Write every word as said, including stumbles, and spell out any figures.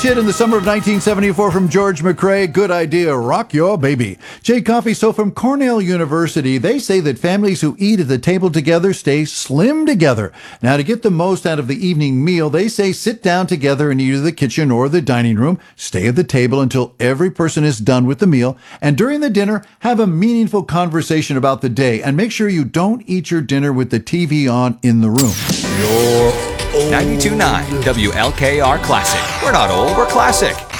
Hit in the summer of nineteen seventy-four from George McRae, Good Idea, Rock Your Baby. Jay Coffey, so from Cornell University, they say that families who eat at the table together stay slim together. Now, to get the most out of the evening meal, they say sit down together in either the kitchen or the dining room, stay at the table until every person is done with the meal, and during the dinner, have a meaningful conversation about the day, and make sure you don't eat your dinner with the T V on in the room. ninety-two point nine W L K R Classic. We're not old, we're classic.